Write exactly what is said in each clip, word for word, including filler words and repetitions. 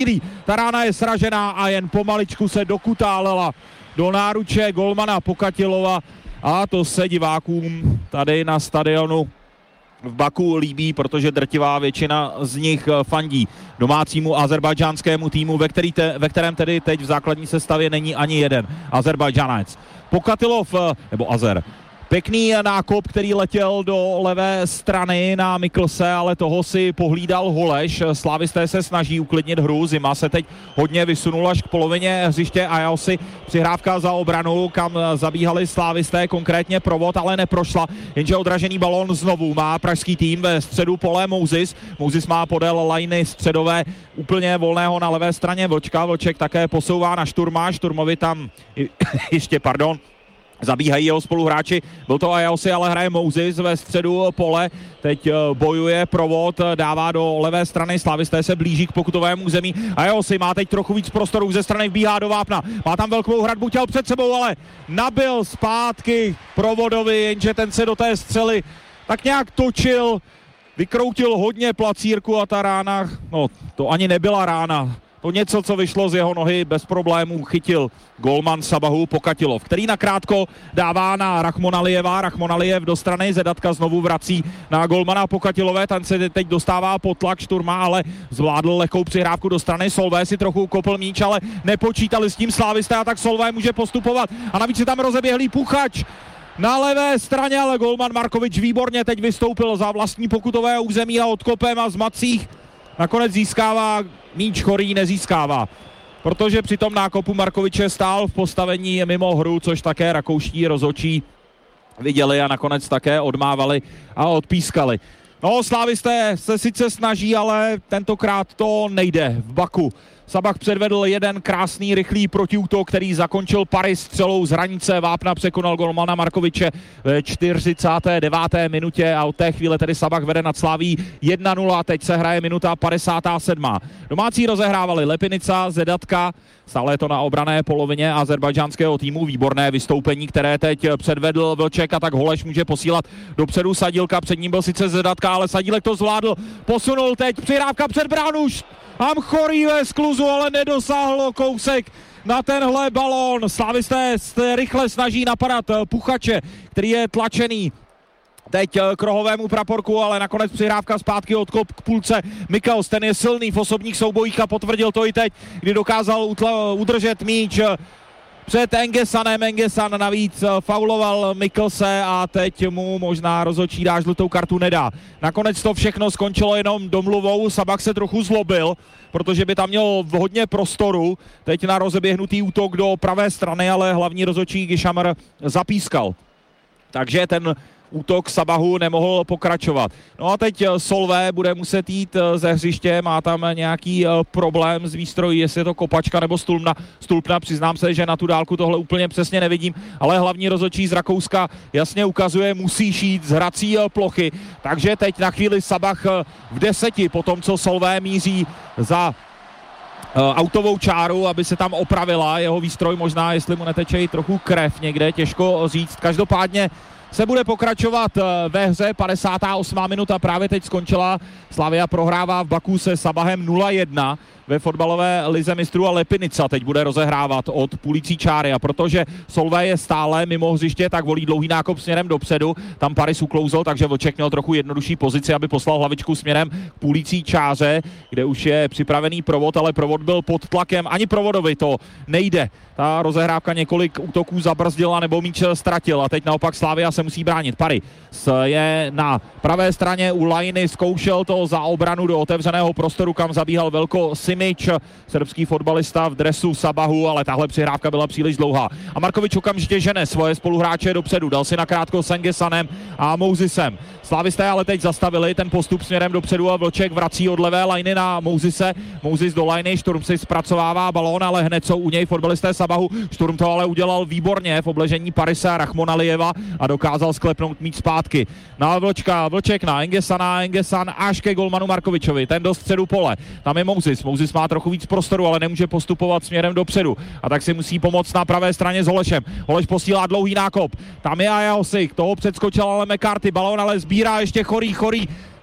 střílí. Ta rána je sražená a jen pomaličku se dokutálela do náruče golmana Pokatilova a to se divákům tady na stadionu v Baku líbí, protože drtivá většina z nich fandí domácímu azerbajdžánskému týmu, ve, který te, ve kterém tedy teď v základní sestavě není ani jeden Azerbajdžanec. Pokatilov, nebo Azer, pěkný nákop, který letěl do levé strany na Miklse, ale toho si pohlídal Holeš. Slávisté se snaží uklidnit hru, Zima se teď hodně vysunul až k polovině hřiště a já si přihrávka za obranu, kam zabíhali slávisté, konkrétně Provod, ale neprošla, jenže odražený balón znovu má pražský tým ve středu pole Mousis. Mousis má podél lajny středové úplně volného na levé straně Vlčka, Vlček také posouvá na Šturma, Šturmovi tam ještě, pardon, zabíhají jeho spoluhráči, byl to Ajaosi, ale hraje Mousis ve středu pole, teď bojuje Provod, dává do levé strany, slávisté se blíží k pokutovému území, Ajaosi má teď trochu víc prostoru, ze strany vbíhá do vápna, má tam velkou hradbu těl před sebou, ale nabil zpátky Provodovi, jenže ten se do té střely tak nějak točil, vykroutil hodně placírku a ta rána, no to ani nebyla rána, to něco, co vyšlo z jeho nohy, bez problémů chytil golman Sabahu Pokatilov, který nakrátko dává na Rachmonalijeva. Rachmonalijev do strany, Zedatka znovu vrací na golmana Pokatilové, ten se teď dostává pod tlak Šturma, ale zvládl lehkou přihrávku do strany. Solvé si trochu kopl míč, ale nepočítali s tím slávisté a tak Solvé může postupovat. A navíc je tam rozeběhlý Puchač na levé straně, ale golman Markovič výborně teď vystoupil za vlastní pokutové území a odkopem a zmacích nakonec získává míč, Chorý nezískává, protože při tom nákopu Markoviče stál v postavení mimo hru, což také rakouští rozhodčí viděli a nakonec také odmávali a odpískali. No, slávisté se sice snaží, ale tentokrát to nejde v Baku. Sabah předvedl jeden krásný rychlý protiútok, který zakončil pary střelou z hranice. Vápna překonal golmana Markoviče ve čtyřicáté deváté minutě a od té chvíle tedy Sabah vede nad Slaví jedna nula. Teď se hraje minuta padesátá sedmá. Domácí rozehrávali Lepinica, Zedatka, stále je to na obrané polovině azerbajdžánského týmu. Výborné vystoupení, které teď předvedl Vlček a tak Holeš může posílat dopředu Sadílka. Před ním byl sice Zedatka, ale Sadílek to zvládl. Posunul teď přihrávka před bránu. Tam Chorý ve skluzu, ale nedosáhlo kousek na tenhle balón. Slávisté se rychle snaží napadat Puchače, který je tlačený teď k rohovému praporku, ale nakonec přihrávka zpátky odkop k půlce. Mikels, ten je silný v osobních soubojích a potvrdil to i teď, kdy dokázal utla- udržet míč před Engesanem. Engesan navíc fauloval Miklse a teď mu možná rozhodčí dá žlutou kartu nedá. Nakonec to všechno skončilo jenom domluvou. Sabah se trochu zlobil, protože by tam měl hodně prostoru teď na rozeběhnutý útok do pravé strany, ale hlavní rozhodčí Gishamr zapískal. Takže ten útok Sabahu nemohl pokračovat. No a teď Solvé bude muset jít ze hřiště, má tam nějaký problém s výstrojí, jestli je to kopačka nebo stulpna. Stulpna, přiznám se, že na tu dálku tohle úplně přesně nevidím, ale hlavní rozhodčí z Rakouska jasně ukazuje, musí šít z hrací plochy. Takže teď na chvíli Sabah v deseti, po tom, co Solvé míří za autovou čáru, aby se tam opravila jeho výstroj, možná jestli mu neteče i trochu krev někde, těžko říct. Každopádně se bude pokračovat ve hře, padesátá osmá minuta právě teď skončila. Slavia prohrává v Baku se Sabahem nula jedna ve fotbalové lize mistrů a Lepinica teď bude rozehrávat od půlící čáry a protože Solvé je stále mimo hřiště, tak volí dlouhý nákop směrem dopředu. Tam Paris uklouzl, takže Vlček měl trochu jednodušší pozici, aby poslal hlavičku směrem k půlící čáře, kde už je připravený Provod, ale Provod byl pod tlakem. Ani Provodovi to nejde. Ta rozehrávka několik útoků zabrzdila nebo míč ztratil a teď naopak Slavia se musí bránit. Paris je na pravé straně u lajny, zkoušel to za obranu do otevřeného prostoru, kam zabíhal Velko Simič, srbský fotbalista v dresu Sabahu, ale tahle přihrávka byla příliš dlouhá. A Markovič okamžitě žene svoje spoluhráče dopředu, dal si nakrátko s Engesanem a Mousisem. Slavisté ale teď zastavili ten postup směrem dopředu a Vlček vrací od levé lajny na Mousise. Mousis do lajny, Šturm si zpracovává balón, ale hned jsou u něj fotbalisté Sabahu. Šturm to ale udělal výborně v obležení Parise a Rachmonalijeva a dokázal sklepnout míč zpátky. Na Vlčka, Vlček na Engesana, Engesan až ke golmanu Markovičovi, ten do středu pole. Tam je Mousis, Mousis má trochu víc prostoru, ale nemůže postupovat směrem dopředu. A tak si musí pomoct na pravé straně s Holešem. Holeš posílá dlouhý nákop. Tam je Ajaosik, toho předskočil ale McCarthy, balón ale sbírá ještě Chorý, Chorý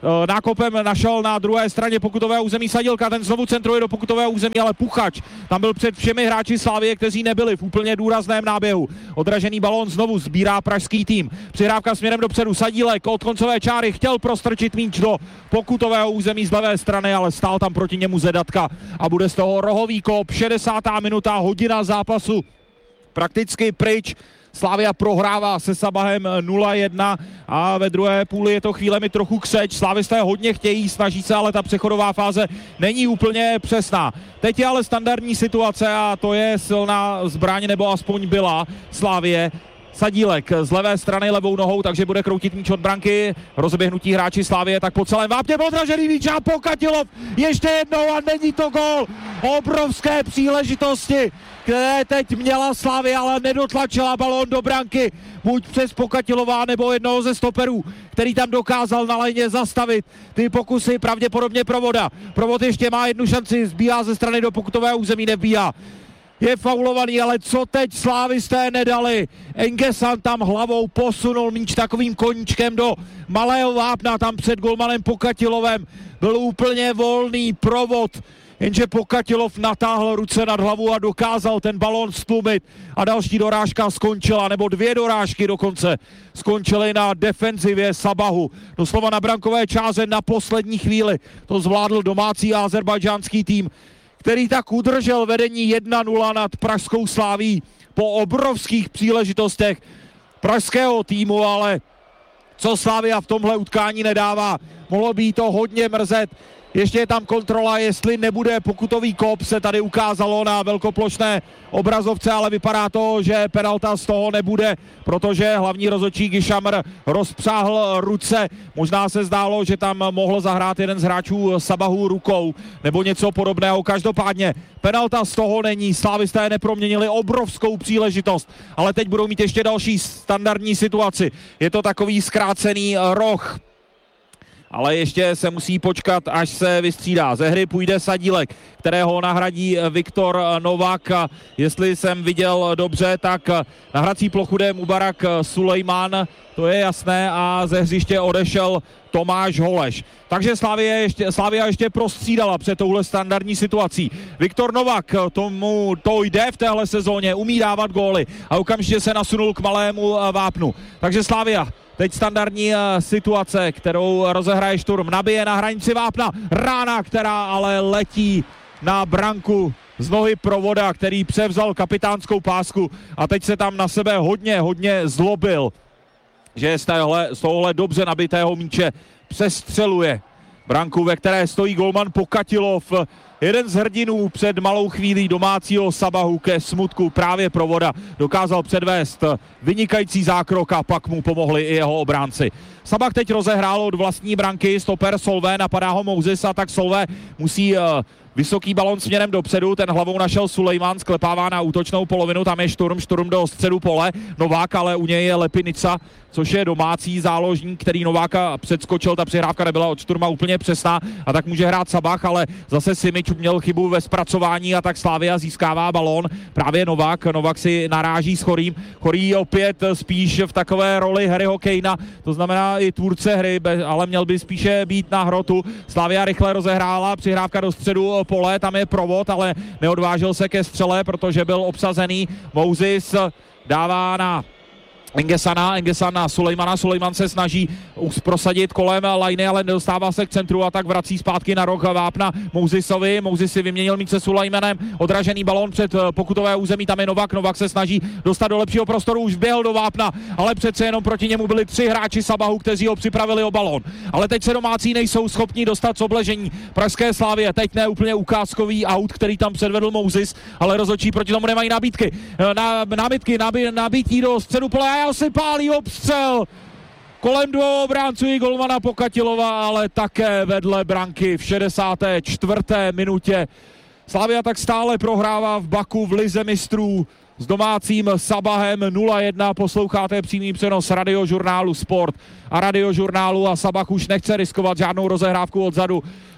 nákopem našel na druhé straně pokutového území Sadílka, ten znovu centruje do pokutového území, ale Puchač tam byl před všemi hráči Slavie, kteří nebyli v úplně důrazném náběhu. Odražený balón znovu sbírá pražský tým. Přihrávka směrem dopředu, Sadílek od koncové čáry chtěl prostrčit míč do pokutového území z levé strany, ale stál tam proti němu Zedatka a bude z toho rohový kop. šedesátá minuta, hodina zápasu prakticky pryč. Slavia prohrává se Sabahem nula jedna a ve druhé půli je to chvílemi trochu křeč. Slavisté hodně chtějí, snaží se, ale ta přechodová fáze není úplně přesná. Teď je ale standardní situace a to je silná zbraň, nebo aspoň byla Slavie. Sadílek z levé strany levou nohou, takže bude kroutit míč od branky. Rozeběhnutí hráči Slavie, tak po celém vápně podražený míč a Pokatilov ještě jednou a není to gól. Obrovské příležitosti, které teď měla Slavia, ale nedotlačila balón do branky. Buď přes Pokatilová nebo jednoho ze stoperů, který tam dokázal na lajně zastavit ty pokusy, pravděpodobně Provoda. Provod ještě má jednu šanci, zbíhá ze strany do pokutového území, nebíhá. Je faulovaný, ale co teď slávisté nedali. Engesan tam hlavou posunul míč takovým koníčkem do malého vápna, tam před golmanem Pokatilovem. Byl úplně volný Provod, jenže Pokatilov natáhl ruce nad hlavu a dokázal ten balón stlumit a další dorážka skončila, nebo dvě dorážky dokonce skončily na defenzivě Sabahu. Doslova na brankové čáře na poslední chvíli to zvládl domácí azerbajdžánský tým, který tak udržel vedení jedna nula nad pražskou Slavií po obrovských příležitostech pražského týmu, ale co Slavia v tomhle utkání nedává, mohlo by to hodně mrzet. Ještě je tam kontrola, jestli nebude pokutový kop, se tady ukázalo na velkoplošné obrazovce, ale vypadá to, že penalta z toho nebude, protože hlavní rozhodčí Gišamr rozpřáhl ruce. Možná se zdálo, že tam mohl zahrát jeden z hráčů Sabahu rukou nebo něco podobného. Každopádně penalta z toho není, slávisté neproměnili obrovskou příležitost, ale teď budou mít ještě další standardní situaci. Je to takový zkrácený roh, ale ještě se musí počkat, až se vystřídá. Ze hry půjde Sadílek, kterého nahradí Viktor Novák. Jestli jsem viděl dobře, tak na hrací plochu jde Mubarak Sulejman, to je jasné, a ze hřiště odešel Tomáš Holeš. Takže Slavia ještě, Slavia ještě prostřídala před touhle standardní situací. Viktor Novák, tomu to jde v téhle sezóně, umí dávat góly a okamžitě se nasunul k malému vápnu. Takže Slavia teď standardní situace, kterou rozehraje Šturm. Nabije na hranici vápna rána, která ale letí na branku z nohy Provoda, který převzal kapitánskou pásku a teď se tam na sebe hodně, hodně zlobil, že z, téhle, z tohohle dobře nabitého míče přestřeluje branku, ve které stojí golman Pokatilov. Jeden z hrdinů před malou chvílí domácího Sabahu ke smutku právě Provoda dokázal předvést vynikající zákrok a pak mu pomohli i jeho obránci. Sabah teď rozehrál od vlastní branky, stoper Solvé, napadá ho Moses a tak Solvé musí uh, vysoký balon směrem dopředu, ten hlavou našel Sulejman, sklepává na útočnou polovinu, tam je Šturm, Šturm do středu pole, Novák, ale u něj je Lepinica, což je domácí záložník, který Nováka předskočil, ta přihrávka nebyla od Šturma úplně přesná a tak může hrát Sabah, ale zase Simič měl chybu ve zpracování a tak Slavia získává balón, právě Novák, Novák si naráží s Chorým, Chorý opět spíš v takové roli Harryho Kanea, to znamená i tvůrce hry, ale měl by spíše být na hrotu. Slavia rychle rozehrála, přihrávka do středu pole, tam je Provod, ale neodvážil se ke střele, protože byl obsazený. Moses dává na Engesana, Engesan na Sulejmana, Sulejman se snaží prosadit kolem lajny, ale nedostává se k centru a tak vrací zpátky na roh vápna Mosesovi. Moses si vyměnil míč se Sulejmanem, odražený balón před pokutové území, tam je Novák, Novák se snaží dostat do lepšího prostoru, už běhl do vápna, ale přece jenom proti němu byli tři hráči Sabahu, kteří ho připravili o balón. Ale teď se domácí nejsou schopni dostat z obležení pražské Slavie, teď ne úplně ukázkový aut, který tam předvedl Moses, ale rozhodčí proti tomu nemají nabídky. Na, námitky, nabí, nabítí do středu pole a si pálí obstřel kolem dvou obránců i golmana Pokatilova, ale také vedle branky v šedesáté čtvrté minutě. Slavia tak stále prohrává v Baku v lize mistrů s domácím Sabahem nula jedna. Posloucháte přímý přenos radiožurnálu Sport a radiožurnálu a Sabah už nechce riskovat žádnou rozehrávku odzadu,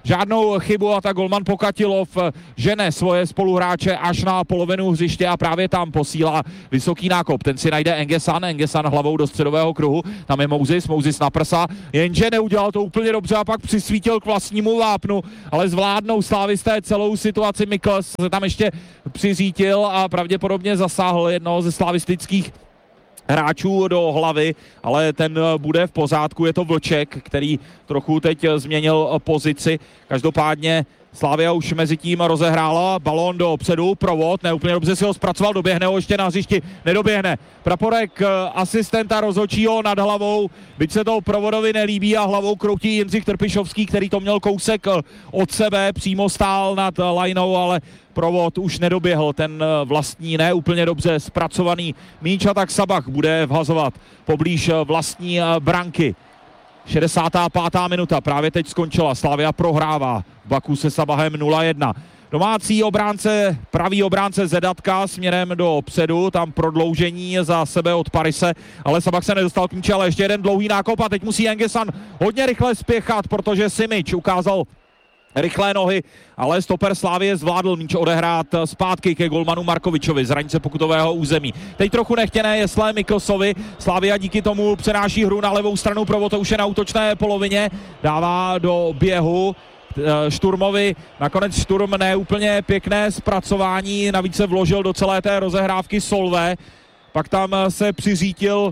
žádnou chybu a tak golman Pokatilov žene svoje spoluhráče až na polovinu hřiště a právě tam posílá vysoký nákop. Ten si najde Engesan, Engesan hlavou do středového kruhu, tam je Mousis, Mousis na prsa, jenže neudělal to úplně dobře a pak přisvítil k vlastnímu vápnu, ale zvládnou slávisté celou situaci. Mikkels se tam ještě přiřítil a pravděpodobně zasáhl jednoho ze slavistických hráčů do hlavy, ale ten bude v pořádku, je to Vlček, který trochu teď změnil pozici. Každopádně Slavia už mezi tím rozehrála balón dopředu, Provod, neúplně dobře si ho zpracoval, doběhne ho ještě na hřišti, nedoběhne. Praporek asistenta rozhodčího nad hlavou, byť se to Provodovi nelíbí a hlavou kroutí Jindřich Trpišovský, který to měl kousek od sebe, přímo stál nad lineou, ale Provod už nedoběhl ten vlastní, ne úplně dobře zpracovaný míč a tak Sabach bude vhazovat poblíž vlastní branky. šedesátá pátá minuta, právě teď skončila, Slavia prohrává v Baku se Sabahem nula jedna. Domácí obránce, pravý obránce Zedatka směrem do předu, tam prodloužení za sebe od Parise, ale Sabach se nedostal k míči, ale ještě jeden dlouhý nákop a teď musí Engesan hodně rychle spěchat, protože Simič ukázal rychlé nohy, ale stoper Slávie zvládl míč odehrát zpátky ke golmanu Markovičovi z hranice pokutového území. Teď trochu nechtěné je Slé Mikkelsovi, Slavia díky tomu přenáší hru na levou stranu, Provod už je na útočné polovině, dává do běhu Šturmovi, nakonec Šturm ne úplně pěkné zpracování, navíc se vložil do celé té rozehrávky Solve, pak tam se přiřítil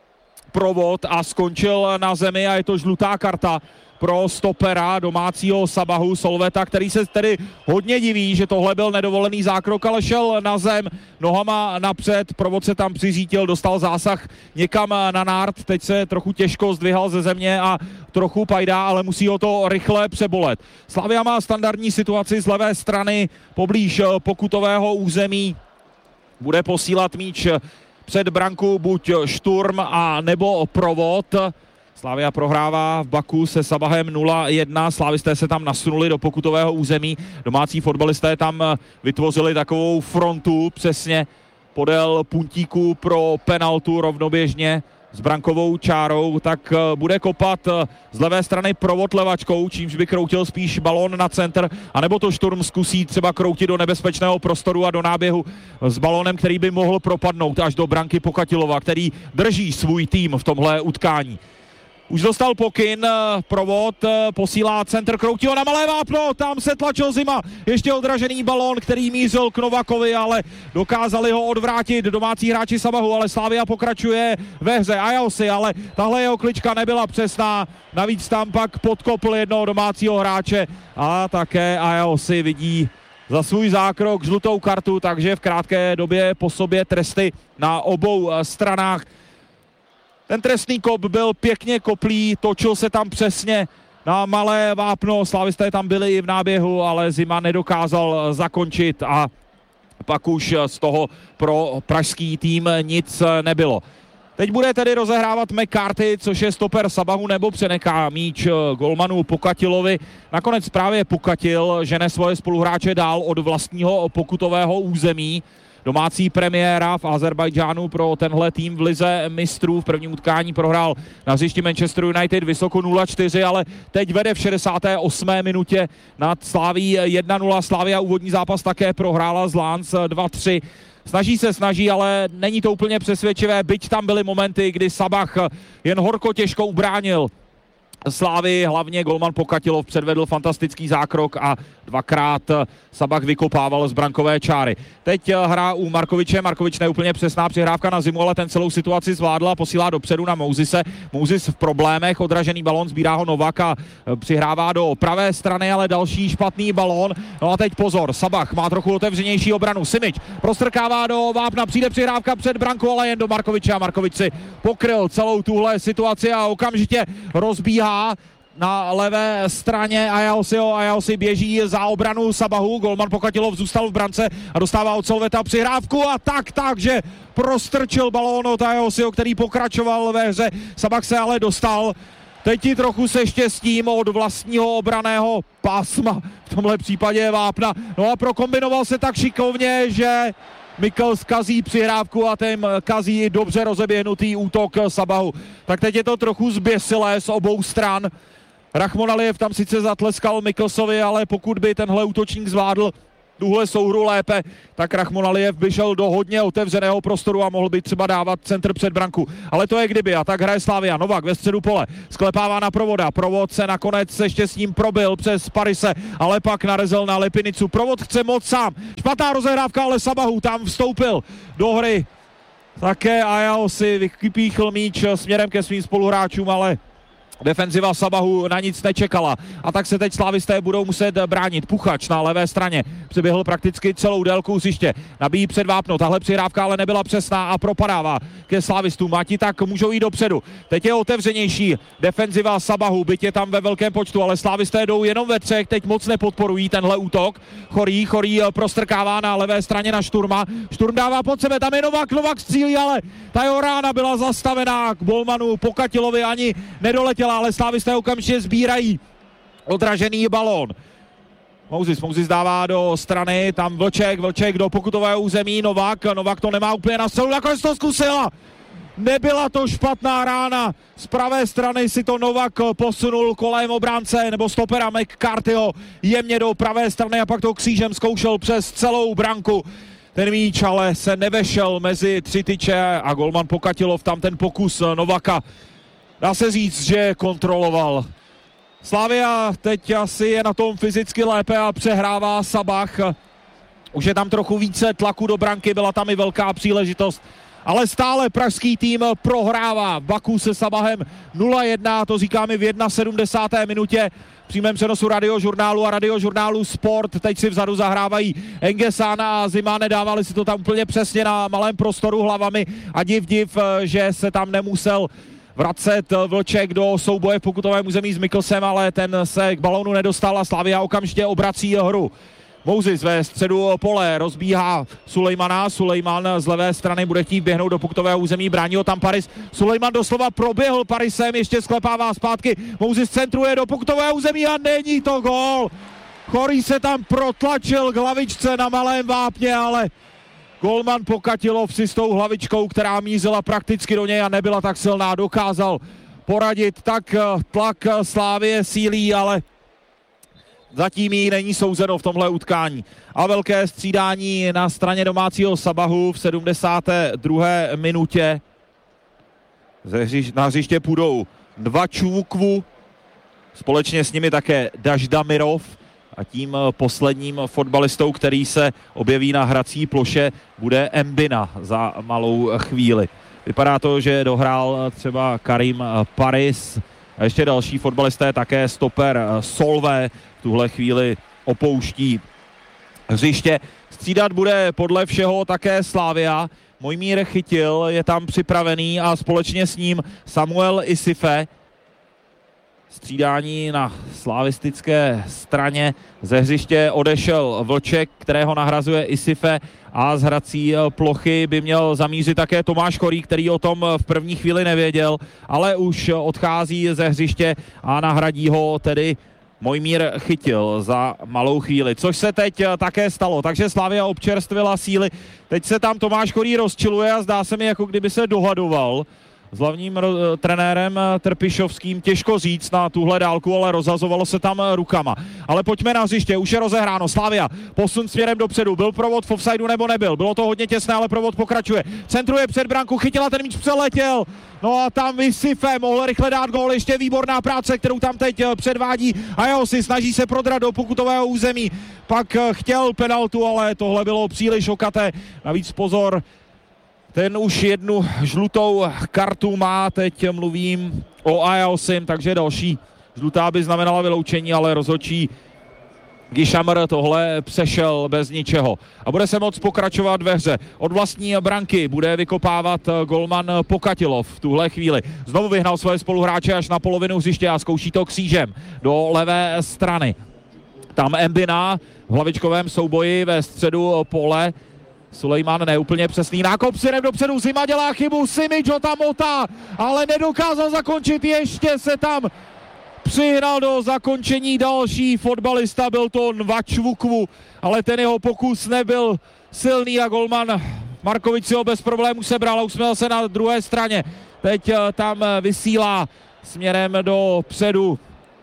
Provod a skončil na zemi a je to žlutá karta pro stopera domácího Sabahu Solveta, který se tedy hodně diví, že tohle byl nedovolený zákrok, ale šel na zem nohama napřed, Provod se tam přiřítil, dostal zásah někam na nárt, teď se trochu těžko zdvihal ze země a trochu pajdá, ale musí ho to rychle přebolet. Slavia má standardní situaci z levé strany poblíž pokutového území, bude posílat míč před branku buď Šturm a nebo Provod. Slavia prohrává v Baku se Sabahem nula jedna, slávisté se tam nasunuli do pokutového území, domácí fotbalisté tam vytvořili takovou frontu přesně podél puntíku pro penaltu rovnoběžně s brankovou čárou, tak bude kopat z levé strany Provod levačkou, čímž by kroutil spíš balón na centr, anebo to Šturm zkusí třeba kroutit do nebezpečného prostoru a do náběhu s balónem, který by mohl propadnout až do branky Pokatilova, který drží svůj tým v tomhle utkání. Už dostal pokyn, Provod posílá centr, kroutí ho na malé vápno, tam se tlačil Zima, ještě odražený balón, který mířil k Novakovi, ale dokázali ho odvrátit domácí hráči Sabahu, ale Slavia pokračuje ve hře, Ajaosi, ale tahle jeho klička nebyla přesná, navíc tam pak podkopl jednoho domácího hráče a také Ajaosi vidí za svůj zákrok žlutou kartu, takže v krátké době po sobě tresty na obou stranách. Ten trestný kop byl pěkně koplý, točil se tam přesně na malé vápno, slávisté tam byli i v náběhu, ale Zima nedokázal zakončit a pak už z toho pro pražský tým nic nebylo. Teď bude tedy rozehrávat McCarthy, což je stoper Sabahu, nebo přenechá míč golmanu Pokatilovi. Nakonec právě Pokatil žene svoje spoluhráče dál od vlastního pokutového území. Domácí premiéra v Azerbajdžánu pro tenhle tým v lize mistrů. V prvním utkání prohrál na hřišti Manchester United vysoko nula čtyři, ale teď vede v šedesáté osmé minutě nad Slaví jedna nula. Slavia úvodní zápas také prohrála z Lans dva tři. Snaží se, snaží, ale není to úplně přesvědčivé, byť tam byly momenty, kdy Sabach jen horko těžko ubránil Slávy, hlavně golman Pokatilov předvedl fantastický zákrok a dvakrát Sabach vykopával z brankové čáry. Teď hra u Markoviče, Markovič neúplně přesná přihrávka na Zimu, ale ten celou situaci zvládl a posílá dopředu na Mousise. Mousis v problémech, odražený balón, sbírá ho Novak a přihrává do pravé strany, ale další špatný balón. No a teď pozor, Sabach má trochu otevřenější obranu, Simič prostrkává do vápna, přijde přihrávka před brankou, ale jen do Markoviče a Markovič si pokryl celou tuhle situaci a okamžitě rozbíhá na levé straně Ajaosiho. Ajaosi běží za obranu Sabahu, golman Pokatilov zůstal v brance a dostává od Solveta přihrávku a tak, takže prostrčil balón od Ajaosiho, který pokračoval ve hře. Sabach se ale dostal teď i trochu se štěstím od vlastního obraného pásma, v tomhle případě vápna. No a prokombinoval se tak šikovně, že Mikkels kazí přihrávku a ten kazí dobře rozeběhnutý útok Sabahu. Tak teď je to trochu zběsilé z obou stran. Rachmon Alijev tam sice zatleskal Mikkelsovi, ale pokud by tenhle útočník zvládl tuhle souhru lépe, tak Rachmon Alijev by šel do hodně otevřeného prostoru a mohl by třeba dávat centr před branku. Ale to je kdyby a tak hraje Slavia. Novak ve středu pole, sklepává na Provoda. Provod se nakonec se štěstím probil přes Parise, ale pak narazil na Lipinicu. Provod chce moc sám. Špatná rozehrávka, ale Sabahu tam vstoupil do hry. Také Ajao si vypíchl míč směrem ke svým spoluhráčům, ale defenziva Sabahu na nic nečekala a tak se teď slávisté budou muset bránit. Puchač na levé straně přeběhl prakticky celou délku hřiště, nabíjí před vápno, tahle přihrávka ale nebyla přesná a propadává ke slávistům. A ti tak můžou jít dopředu. Teď je otevřenější defenziva Sabahu, byť je tam ve velkém počtu, ale slávisté jdou jenom ve třech, teď moc nepodporují tenhle útok. Chorý, Chorý prostrkává na levé straně na Šturma. Šturm dává pod sebe, tam je Novak, Novak střílí, ale ta jeho rána byla zastavená k Bolmanu Pokatilovi, ani nedoletěla, ale slávisté okamžitě sbírají odražený balón. Mousis, Mousis dává do strany, tam Vlček, Vlček do pokutového území, Novak, Novak to nemá úplně na střelu, nakonec to zkusila. Nebyla to špatná rána, z pravé strany si to Novak posunul kolem obránce nebo stopera McCarthyho jemně do pravé strany a pak to křížem zkoušel přes celou branku. Ten míč ale se nevešel mezi tři tyče a golman Pokatilov tam ten pokus Novaka, dá se říct, že kontroloval. Slavia teď asi je na tom fyzicky lépe a přehrává Sabah. Už je tam trochu více tlaku do branky, byla tam i velká příležitost. Ale stále pražský tým prohrává v Baku se Sabahem nula jedna, to říkáme v sedmdesát jedna minutě. V přímém přenosu radiožurnálu a radiožurnálu Sport. Teď si vzadu zahrávají Engesana a Zima, nedávali si to tam úplně přesně na malém prostoru hlavami a div div, že se tam nemusel vracet Vlček do souboje v pokutovém území s Mikkelsem, ale ten se k balónu nedostal a Slavia okamžitě obrací hru. Mousis ve středu pole rozbíhá Sulejmana, Sulejman z levé strany bude chtít běhnout do pokutového území, brání ho tam Paris, Sulejman doslova proběhl Parisem, ještě sklepává zpátky, Mousis centruje do pokutového území a není to gól. Chorý se tam protlačil k hlavičce na malém vápně, ale golman Pokatilov si s tou hlavičkou, která mířila prakticky do něj a nebyla tak silná, dokázal poradit, tak tlak Slávie sílí, ale zatím jí není souzeno v tomhle utkání. A velké střídání na straně domácího Sabahu v sedmdesáté druhé minutě. Na hřiště půjdou dva Čuvukvu, společně s nimi také Daždamirov a tím posledním fotbalistou, který se objeví na hrací ploše, bude Mbina za malou chvíli. Vypadá to, že dohrál třeba Karim Paris a ještě další fotbalisté, také stoper Solvé v tuhle chvíli opouští hřiště. Střídat bude podle všeho také Slavia. Mojmír Chytil je tam připravený a společně s ním Samuel Isife. Střídání na slavistické straně. Ze hřiště odešel Vlček, kterého nahrazuje Isife a z hrací plochy by měl zamířit také Tomáš Chorý, který o tom v první chvíli nevěděl, ale už odchází ze hřiště a nahradí ho tedy Mojmír Chytil za malou chvíli, což se teď také stalo, takže Slavia občerstvila síly. Teď se tam Tomáš Chorý rozčiluje a zdá se mi, jako kdyby se dohadoval s hlavním ro- trenérem Trpišovským, těžko říct na tuhle dálku, ale rozhazovalo se tam rukama. Ale pojďme na hřiště, už je rozehráno, Slavia, posun směrem dopředu, byl provod v offsideu nebo nebyl, bylo to hodně těsné, ale provod pokračuje, centruje před branku, Chytila, ten míč přeletěl, no a tam Visife mohl rychle dát gól, ještě výborná práce, kterou tam teď předvádí a jeho si snaží se prodrat do pokutového území, pak chtěl penaltu, ale tohle bylo příliš okaté, navíc pozor, ten už jednu žlutou kartu má, teď mluvím o Ajaosim, takže další žlutá by znamenala vyloučení, ale rozhodčí Gishamr tohle přešel bez ničeho. A bude se moc pokračovat ve hře. Od vlastní branky bude vykopávat golman Pokatilov v tuhle chvíli. Znovu vyhnal svoje spoluhráče až na polovinu hřiště a zkouší to křížem do levé strany. Tam Mbina v hlavičkovém souboji ve středu pole. Sulejman neúplně přesný nákop, syrem dopředu, Zima dělá chybu, Simic ho tam motá, ale nedokázal zakončit, ještě se tam přihnal do zakončení další fotbalista, byl to Nvačvukvu, ale ten jeho pokus nebyl silný a golman Markovič si ho bez problémů sebral a usměl se na druhé straně. Teď tam vysílá směrem do předu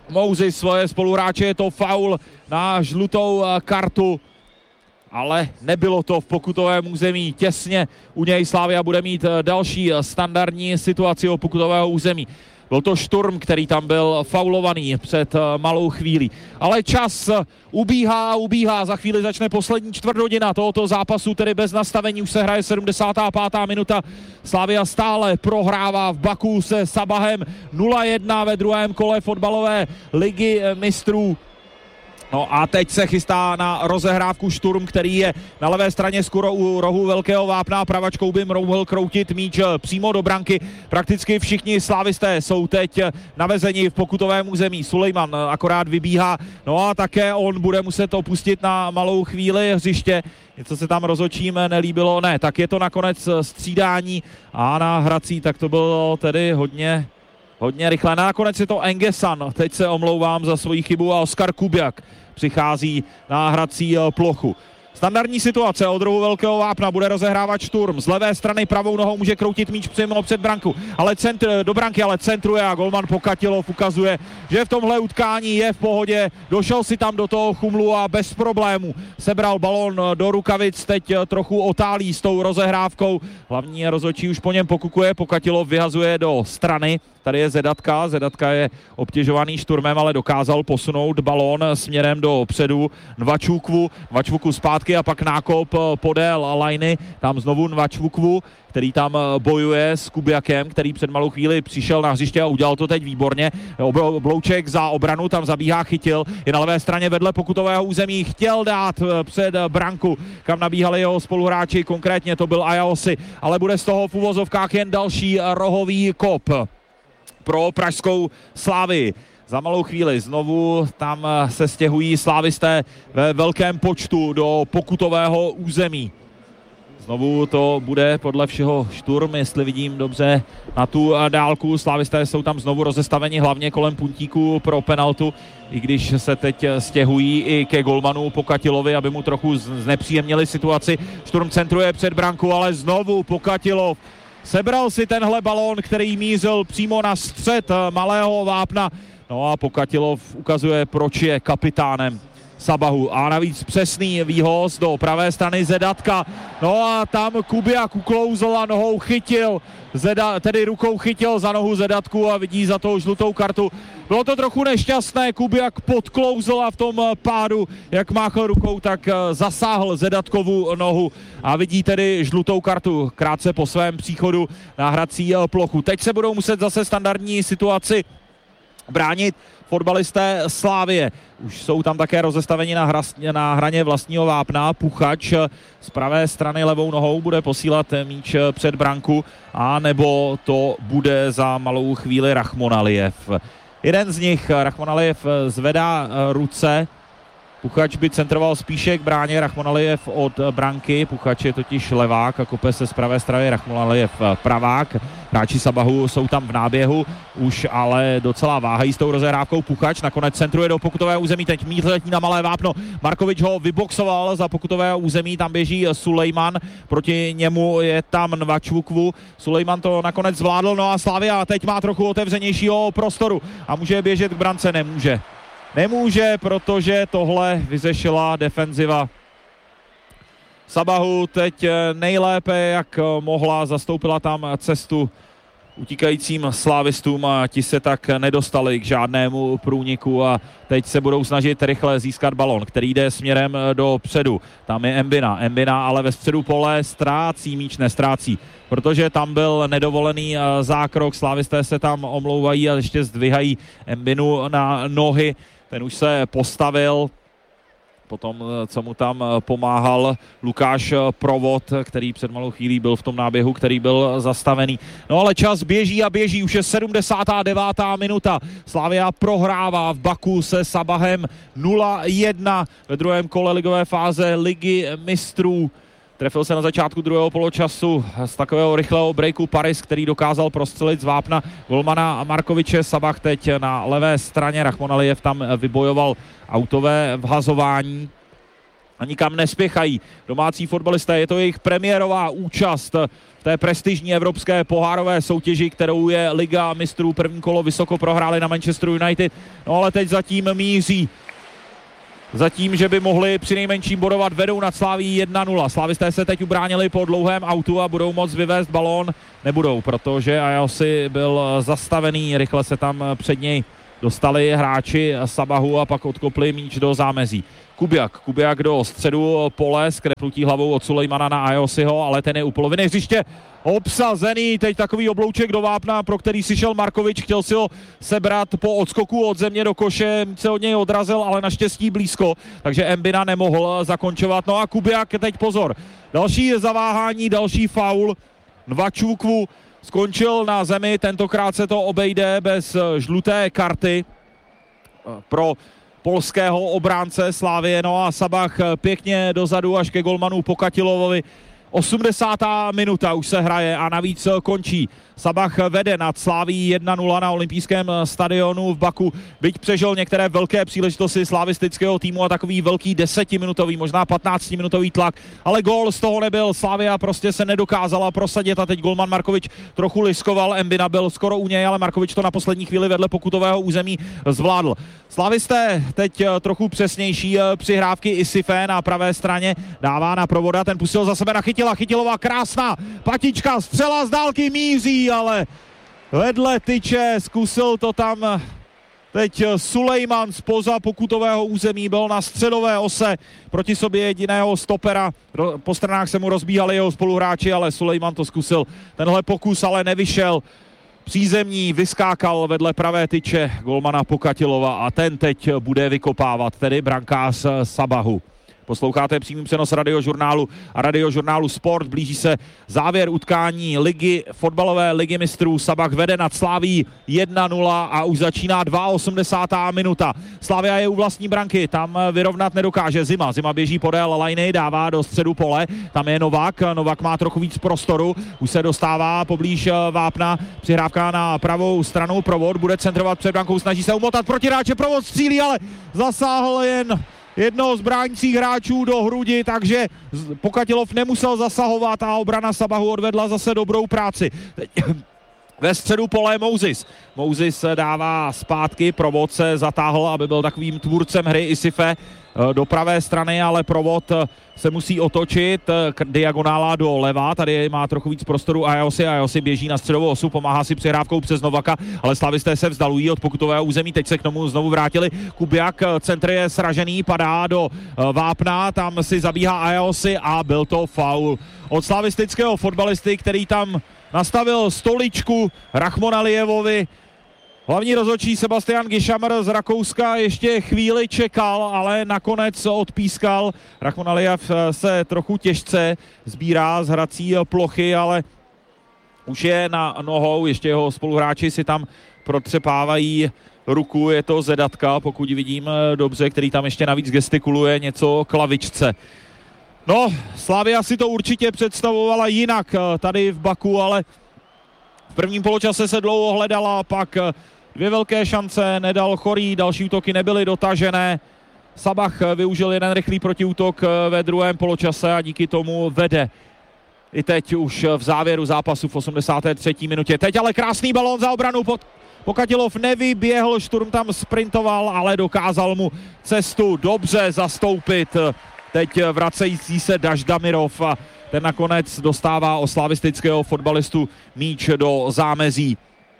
Mouzy svoje spoluhráče, je to faul na žlutou kartu, ale nebylo to v pokutovém území. Těsně u něj Slavia bude mít další standardní situaci o pokutového území. Byl to Šturm, který tam byl faulovaný před malou chvílí. Ale čas ubíhá a ubíhá. Za chvíli začne poslední čtvrthodina tohoto zápasu, tedy bez nastavení. Už se hraje sedmdesátá pátá minuta. Slavia stále prohrává v Baku se Sabahem nula jedna ve druhém kole fotbalové ligy mistrů. No a teď se chystá na rozehrávku Šturm, který je na levé straně skoro u rohu velkého vápna. Pravačkou by mohl kroutit míč přímo do branky. Prakticky všichni slávisté jsou teď navezeni v pokutovém území. Sulejman akorát vybíhá, no a také on bude muset opustit na malou chvíli hřiště. Něco se tam rozhodčím nelíbilo, ne, tak je to nakonec střídání a na hrací, tak to bylo tedy hodně... Hodně rychle. Nakonec je to Engesan. Teď se omlouvám za svoji chybu a Oskar Kubiak přichází na hrací plochu. Standardní situace od rohu velkého vápna, bude rozehrávat Šturm. Z levé strany pravou nohou může kroutit míč přímo před branku, ale centr, do branky, ale centruje a golman Pokatilov ukazuje, že v tomhle utkání je v pohodě. Došel si tam do toho chumlu a bez problémů sebral balón do rukavic, teď trochu otálí s tou rozehrávkou. Hlavní rozhodčí už po něm pokukuje, Pokatilov vyhazuje do strany. Tady je Zedatka, Zedatka je obtěžovaný Šturmem, ale dokázal posunout balón směrem do předu Nvačukvu, Nvačukvu zpátky a pak nákop podél lajny, tam znovu Nvačukvu, který tam bojuje s Kubiakem, který před malou chvíli přišel na hřiště a udělal to teď výborně. Blouček za obranu, tam zabíhá, chytil, je na levé straně vedle pokutového území, chtěl dát před branku, kam nabíhali jeho spoluhráči, konkrétně to byl Ajaosi, ale bude z toho v uvozovkách jen další rohový kop pro pražskou Slavii. Za malou chvíli znovu tam se stěhují slávisté ve velkém počtu do pokutového území. Znovu to bude podle všeho Šturm, jestli vidím dobře na tu dálku. Slávisté jsou tam znovu rozestaveni hlavně kolem puntíku pro penaltu, i když se teď stěhují i ke golmanu Pokatilovi, aby mu trochu znepříjemnili situaci. Šturm centruje před branku, ale znovu Pokatilov sebral si tenhle balón, který mířil přímo na střed malého vápna. No a Pokatilov ukazuje, proč je kapitánem Sabahu. A navíc přesný výhoz do pravé strany Zedatka. No a tam Kubiak uklouzl a nohou chytil, Zeda, tedy rukou chytil za nohu Zedatku a vidí za to žlutou kartu. Bylo to trochu nešťastné, Kubiak podklouzl a v tom pádu, jak máchl rukou, tak zasáhl Zedatkovu nohu a vidí tedy žlutou kartu krátce po svém příchodu na hrací plochu. Teď se budou muset zase standardní situaci bránit fotbalisté Slávie. Už jsou tam také rozestaveni na, hra, na hraně vlastního vápna. Puchač z pravé strany levou nohou bude posílat míč před branku, a nebo to bude za malou chvíli Rachmonalijev. Jeden z nich, Rachmonalijev, zvedá ruce. Puchač by centroval spíše k bráně, Rachmonalijev od branky. Puchač je totiž levák a kope se z pravé strany, Rachmonalijev pravák. Hráči Sabahu jsou tam v náběhu, už ale docela váhají s tou rozehrávkou. Puchač nakonec centruje do pokutového území, teď míř letí na malé vápno. Markovič ho vyboxoval za pokutového území, tam běží Sulejman, proti němu je tam Nvačukvu. Sulejman to nakonec zvládl, no a Slavia teď má trochu otevřenějšího prostoru a může běžet k brance, nemůže. Nemůže, protože tohle vyřešila defenziva Sabahu teď nejlépe, jak mohla, zastoupila tam cestu utíkajícím slávistům a ti se tak nedostali k žádnému průniku a teď se budou snažit rychle získat balon, který jde směrem do předu. Tam je Embina, Embina ale ve středu pole ztrácí míč, nestrácí, protože tam byl nedovolený zákrok, slávisté se tam omlouvají a ještě zdvihají Embinu na nohy. Ten už se postavil, potom co mu tam pomáhal Lukáš Provod, který před malou chvílí byl v tom náběhu, který byl zastavený. No ale čas běží a běží, už je sedmdesátá devátá minuta. Slavia prohrává v Baku se Sabahem nula jedna ve druhém kole ligové fáze Ligy mistrů. Trefil se na začátku druhého poločasu z takového rychlého breaku Paris, který dokázal prostřelit z vápna golmana Markoviče. Sabah teď na levé straně, Rachmonalijev tam vybojoval autové vhazování a nikam nespěchají domácí fotbalisté. Je to jejich premiérová účast v té prestižní evropské pohárové soutěži, kterou je Liga mistrů. První kolo vysoko prohráli na Manchester United, no ale teď zatím míří Zatím, že by mohli přinejmenším bodovat, vedou nad Slavií jedna nula. Slavisté se teď ubránili po dlouhém autu a budou moct vyvést balón. Nebudou, protože Ajosi byl zastavený, rychle se tam před něj dostali hráči Sabahu a pak odkopli míč do zámezí. Kubiak, Kubiak do středu pole, skrepnutí hlavou od Sulejmana na Ajosiho, ale ten je u poloviny hřiště obsazený. Teď takový oblouček do vápna, pro který si šel Markovič, chtěl si ho sebrat po odskoku od země do koše, se od něj odrazil, ale naštěstí blízko, takže Mbina nemohl zakončovat. No a Kubiak teď pozor, další zaváhání, další faul. Nvačukwu skončil na zemi, tentokrát se to obejde bez žluté karty pro polského obránce Slavie. No a Sabah pěkně dozadu až ke golmanu Pokatilovovi. osmdesátá minuta už se hraje a navíc končí. Sabah vede nad Slavií jedna nula na olympijském stadionu v Baku. Byť přežil některé velké příležitosti slavistického týmu a takový velký desetiminutový, možná patnáctiminutový tlak, ale gól z toho nebyl. Slavia prostě se nedokázala prosadit a teď golman Markovič trochu liskoval. Mbina byl skoro u něj, ale Markovič to na poslední chvíli vedle pokutového území zvládl. Slavisté teď trochu přesnější přihrávky. Isife na pravé straně dává na Provoda, ten pustil za sebe na Chytila. Chytilová krásná patička, střela z dálky míří, ale vedle tyče, zkusil to tam teď Sulejman zpoza pokutového území, byl na středové ose proti sobě jediného stopera, po stranách se mu rozbíhali jeho spoluhráči, ale Sulejman to zkusil, tenhle pokus ale nevyšel. Přízemní vyskákal vedle pravé tyče golmana Pokatilova a ten teď bude vykopávat, tedy brankář Sabahu. Posloucháte přímý přenos radiožurnálu a radiožurnálu Sport. Blíží se závěr utkání ligy, fotbalové ligy mistrů. Sabah vede nad Slavií jedna nula a už začíná osmdesátá druhá minuta. Slavia je u vlastní branky, tam vyrovnat nedokáže Zima. Zima běží podél lajny, dává do středu pole, tam je Novak. Novak má trochu víc prostoru, už se dostává poblíž vápna. Přihrávka na pravou stranu, Provod bude centrovat před brankou, snaží se umotat protiráče, Provod střílí, ale zasáhl jen jednoho z bránících hráčů do hrudi, takže Pokatilov nemusel zasahovat a obrana Sabahu odvedla zase dobrou práci. Teď ve středu pole Mousis. Mousis dává zpátky, Provod se zatáhl, aby byl takovým tvůrcem hry Isife do pravé strany, ale Provod se musí otočit, diagonála do leva, tady má trochu víc prostoru Ajosi, Ajosi běží na středovou osu, pomáhá si přihrávkou přes Novaka, ale slavisté se vzdalují od pokutového území, teď se k tomu znovu vrátili. Kubiak, centr je sražený, padá do vápna, tam si zabíhá Ajosi a byl to faul od slavistického fotbalisty, který tam nastavil stoličku Rachmon Alijevovi. Hlavní rozhodčí Sebastian Gišamr z Rakouska ještě chvíli čekal, ale nakonec odpískal. Rachmon Alijev se trochu těžce sbírá z hrací plochy, ale už je na nohou, ještě jeho spoluhráči si tam protřepávají ruku, je to Zedatka, pokud vidím dobře, který tam ještě navíc gestikuluje něco klavičce. No, Slavia si to určitě představovala jinak tady v Baku, ale v prvním poločase se dlouho hledala, pak dvě velké šance nedal Chorý, další útoky nebyly dotažené. Sabah využil jeden rychlý protiútok ve druhém poločase a díky tomu vede i teď už v závěru zápasu v osmdesáté třetí minutě. Teď ale krásný balón za obranu, pod Pokatilov nevyběhl, Šturm tam sprintoval, ale dokázal mu cestu dobře zastoupit. Teď vracející se Daždamirov a ten nakonec dostává od slavistického fotbalistu míč do zámezí.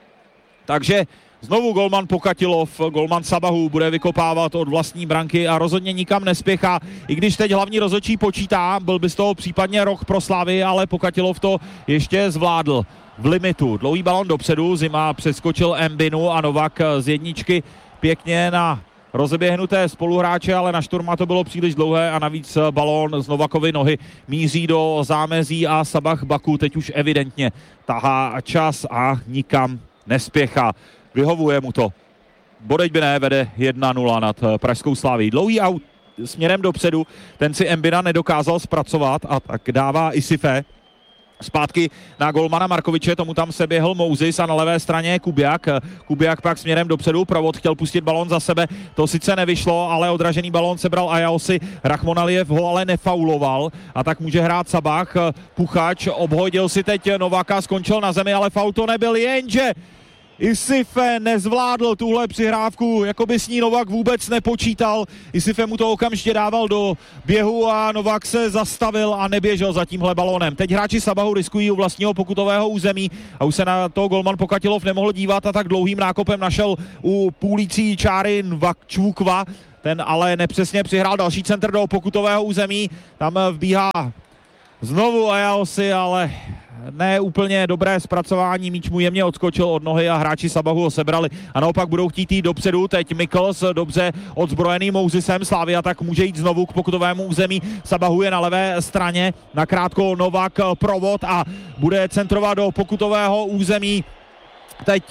Takže znovu golman Pokatilov, golman Sabahu bude vykopávat od vlastní branky a rozhodně nikam nespěchá. I když teď hlavní rozhodčí počítá, byl by z toho případně roh pro Slavii, ale Pokatilov to ještě zvládl v limitu. Dlouhý balon dopředu, Zima přeskočil Mbinu a Novak z jedničky pěkně na rozeběhnuté spoluhráče, ale na Šturma to bylo příliš dlouhé a navíc balón z Novakovy nohy míří do zámezí a Sabah Baku teď už evidentně tahá čas a nikam nespěchá. Vyhovuje mu to. Bodejbine vede jedna nula nad pražskou Slavií. Dlouhý aut směrem dopředu, ten si Mbina nedokázal zpracovat a tak dává Isife. Zpátky na golmana Markoviče, tomu tam se běhl Mousis a na levé straně Kubiak. Kubiak pak směrem dopředu, Provod chtěl pustit balón za sebe, to sice nevyšlo, ale odražený balón sebral Ajaosi, Rachmonaliev ho ale nefauloval a tak může hrát Sabah. Puchač obhodil si teď Novaka, skončil na zemi, ale faul to nebyl, jenže Isife nezvládl tuhle přihrávku, jako by s ní Novak vůbec nepočítal. Isife mu to okamžitě dával do běhu a Novak se zastavil a neběžel za tímhle balónem. Teď hráči Sabahu riskují u vlastního pokutového území a už se na to golman Pokatilov nemohl dívat a tak dlouhým nákopem našel u půlící čáry Nvakčvukva. Ten ale nepřesně přihrál další centr do pokutového území. Tam vbíhá znovu Ajaosi, ale ne úplně dobré zpracování, míč mu jemně odskočil od nohy a hráči Sabahu ho sebrali a naopak budou chtít jít dopředu. Teď Mikkels dobře odzbrojený Mousisem, Slavia tak může jít znovu k pokutovému území. Sabahu je na levé straně, nakrátko Novak, Provod a bude centrovat do pokutového území. Teď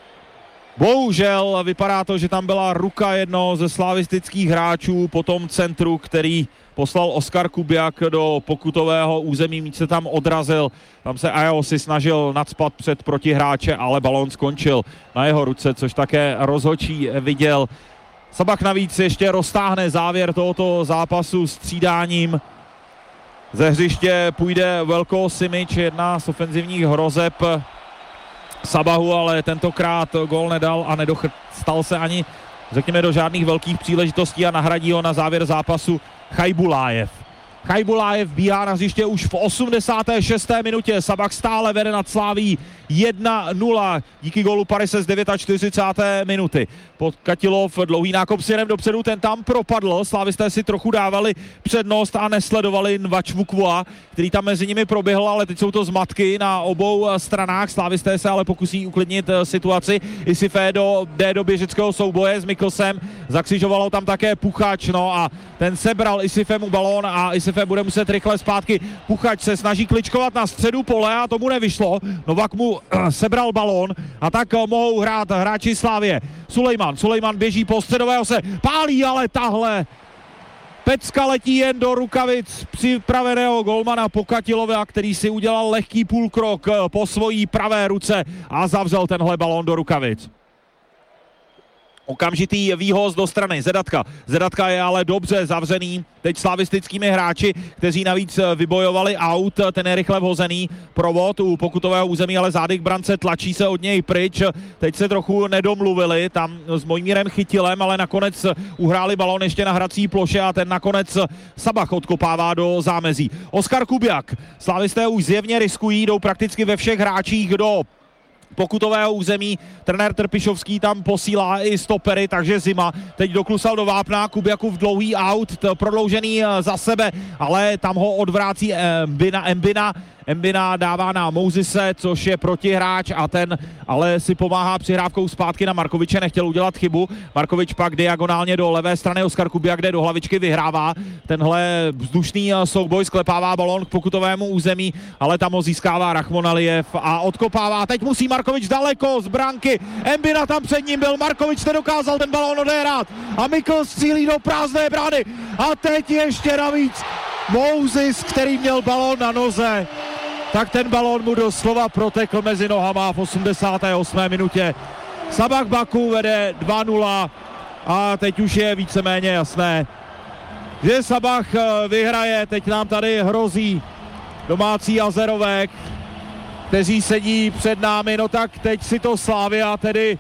bohužel vypadá to, že tam byla ruka jednoho ze slavistických hráčů po tom centru, který poslal Oskar Kubiak do pokutového území, míč se tam odrazil. Tam se Ajaosi snažil nacpat před protihráče, ale balón skončil na jeho ruce, což také rozhodčí viděl. Sabah navíc ještě roztáhne závěr tohoto zápasu střídáním. Ze hřiště půjde Velko Simic, jedna z ofenzivních hrozeb Sabahu, ale tentokrát gól nedal a nedostal se ani, řekněme, do žádných velkých příležitostí a nahradí ho na závěr zápasu Chajbulájev. Chajbulájev bíhá na hřiště už v osmdesáté šesté minutě. Sabah stále vede nad Slavií jedna nula díky gólu Parise z čtyřicáté deváté minuty. Pokatilov dlouhý nákop směrem dopředu, ten tam propadl. Slavisté si trochu dávali přednost a nesledovali Nvačvukva, který tam mezi nimi proběhl, ale teď jsou to zmatky na obou stranách. Slavisté se ale pokusí uklidnit situaci. Isife do, jde do běžeckého souboje s Mikkelsem. Zakřižovalo tam také Puchač, no a ten sebral Isifemu balón a Isife bude muset rychle zpátky. Puchač se snaží kličkovat na středu pole a tomu nevyšlo. Novak mu sebral balón a tak mohou hrát hráči Slavie. Sulejman, Sulejman běží po středového, se pálí, ale tahle pecka letí jen do rukavic připraveného golmana Pokatilova, který si udělal lehký půlkrok po svojí pravé ruce a zavřel tenhle balón do rukavic. Okamžitý výhoz do strany Zedatka. Zedatka je ale dobře zavřený teď slavistickými hráči, kteří navíc vybojovali aut. Ten je rychle vhozený. Provod u pokutového území, ale zády k brance, tlačí se od něj pryč. Teď se trochu nedomluvili tam s Mojmírem Chytilem, ale nakonec uhráli balón ještě na hrací ploše a ten nakonec Sabah odkopává do zámezí. Oskar Kubiak. Slavisté už zjevně riskují, jdou prakticky ve všech hráčích do pokutového území. Trenér Trpišovský tam posílá i stopery, takže Zima teď doklusal do vápna. Kubiakův dlouhý aut, prodloužený za sebe, ale tam ho odvrácí Mbina. Mbina Mbina dává na Mousise, což je protihráč a ten ale si pomáhá přihrávkou zpátky na Markoviče, nechtěl udělat chybu. Markovič pak diagonálně do levé strany, Oskar Kubiak, kde do hlavičky vyhrává. Tenhle vzdušný souboj, sklepává balón k pokutovému území, ale tam ho získává Rachmonaliev a odkopává. Teď musí Markovič daleko z branky. Mbina tam před ním byl, Markovič nedokázal ten balón odehrát a Mikkels cílí do prázdné brány a teď ještě navíc Mousis, který měl balón na noze, tak ten balón mu doslova protekl mezi nohama v osmdesáté osmé minutě. Sabah Baku vede dva nula a teď už je víceméně jasné, že Sabah vyhraje. Teď nám tady hrozí domácí Azerovek, kteří sedí před námi. No tak teď si to Slavia tedy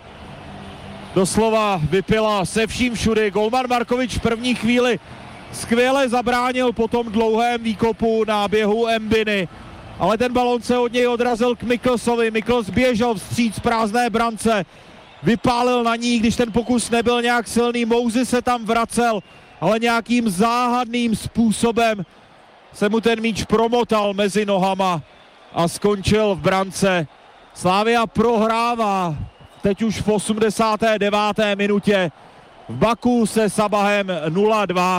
doslova vypila se vším všudy. Golman Markovič v první chvíli skvěle zabránil po tom dlouhém výkopu na běhu Mbiny, ale ten balón se od něj odrazil k Mikkelsovi. Mikkels běžel vstříc prázdné brance, vypálil na ní, když ten pokus nebyl nějak silný. Mousis se tam vracel, ale nějakým záhadným způsobem se mu ten míč promotal mezi nohama a skončil v brance. Slavia prohrává teď už v osmdesáté deváté minutě v Baku se Sabahem nula dva.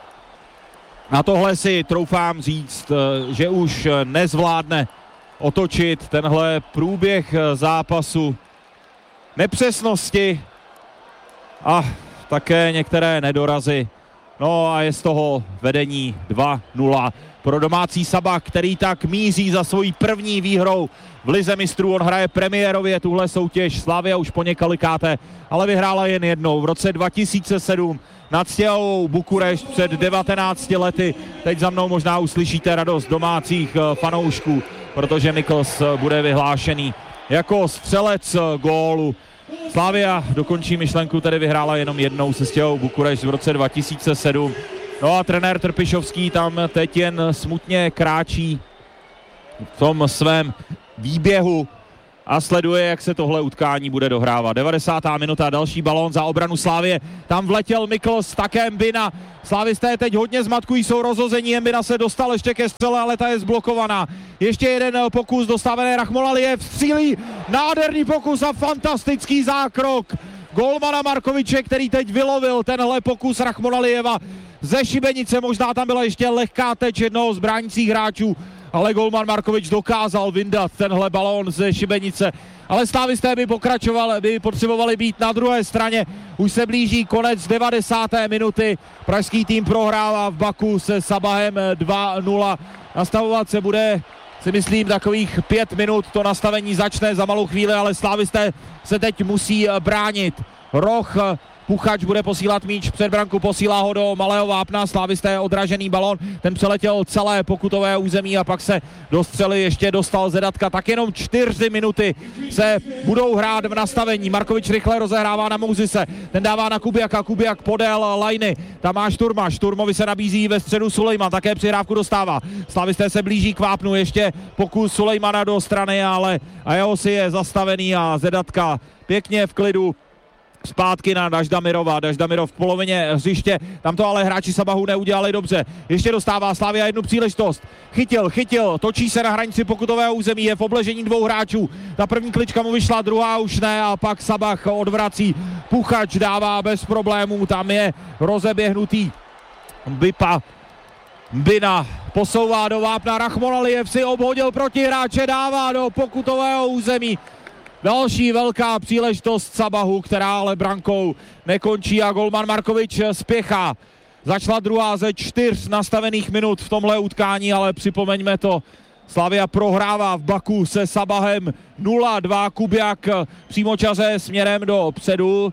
Na tohle si troufám říct, že už nezvládne otočit tenhle průběh zápasu. Nepřesnosti a také některé nedorazy No a je z toho vedení dva nula pro domácí Sabah, který tak míří za svojí první výhrou v lize mistrů. On hraje premiérově tuhle soutěž, Slavia už po několikáté, ale vyhrála jen jednou v roce dva tisíce sedm nad Steaua Bukurešť před devatenácti lety. Teď za mnou možná uslyšíte radost domácích fanoušků, protože Mikkels bude vyhlášený jako střelec gólu. Slavia, dokončí myšlenku, tedy vyhrála jenom jednou se Steaua Bukurešť v roce dva tisíce sedm. No a trenér Trpišovský tam teď jen smutně kráčí v tom svém výběhu a sleduje, jak se tohle utkání bude dohrávat. devadesátá minuta, další balón za obranu Slavie. Tam vletěl Mikkels, také Mbina. Slavisté teď hodně zmatkují, jsou rozhození. Mbina se dostal ještě ke střele, ale ta je zblokovaná. Ještě jeden pokus, dostávený Rachmonaliev střílí. Nádherný pokus a fantastický zákrok golmana Markoviče, který teď vylovil tenhle pokus Rachmonalieva ze šibenice. Možná tam byla ještě lehká teč jednoho z bránících hráčů, ale golman Markovič dokázal vyndat tenhle balón ze šibenice. Ale slavisté by pokračovali, by potřebovali být na druhé straně. Už se blíží konec devadesáté minuty. Pražský tým prohrává v Baku se Sabahem dva nula. Nastavovat se bude, si myslím, takových pět minut. To nastavení začne za malou chvíli, ale slavisté se teď musí bránit. Roh Puchač bude posílat míč před branku, posílá ho do malého vápna, slavisté odražený balon, ten přeletěl celé pokutové území a pak se do střely ještě dostal Zedatka. Tak jenom čtyři minuty se budou hrát v nastavení. Markovič rychle rozehrává na Mouzise, ten dává na Kubiaka, Kubiak podél lajny, tam má Šturma, Šturmovi se nabízí ve středu Sulejman, také přihrávku dostává. Slavisté se blíží k vápnu, ještě pokus Sulejmana do strany, ale Ajosi je zastavený a Zedatka pěkně v klidu zpátky na Daždamirova, Daždamirov v polovině hřiště, tam to ale hráči Sabahu neudělali dobře. Ještě dostává Slavia jednu příležitost. Chytil, chytil, točí se na hranici pokutového území, je v obležení dvou hráčů. Ta první klička mu vyšla, druhá už ne a pak Sabah odvrací. Puchač dává bez problémů, tam je rozeběhnutý Bipa. Mbina posouvá do vápna, Rachmonaliev si obhodil protihráče, dává do pokutového území. Další velká příležitost Sabahu, která ale brankou nekončí a golman Markovič spěchá. Začala druhá ze čtyř nastavených minut v tomhle utkání, ale připomeňme to, Slavia prohrává v Baku se Sabahem nula dva, Kubiak přímočaře směrem do předu.